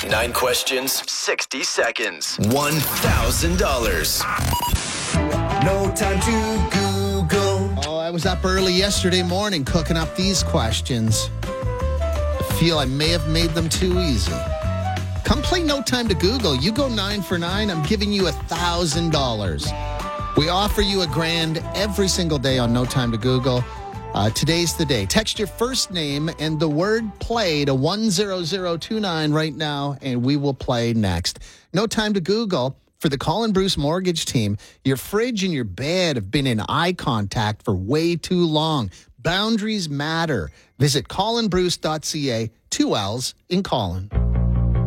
9 questions, 60 seconds, $1,000. No time to Google. Oh, I was up early yesterday morning cooking up these questions. I feel I may have made them too easy. Come play No Time to Google. You go 9 for 9. I'm giving you $1,000. We offer you $1,000 every single day on No Time to Google. Today's the day. Text your first name and the word play to 10029 right now, and we will play next. No Time to Google. For the Colin Bruce Mortgage Team, your fridge and your bed have been in eye contact for way too long. Boundaries matter. Visit colinbruce.ca, 2 L's in Colin.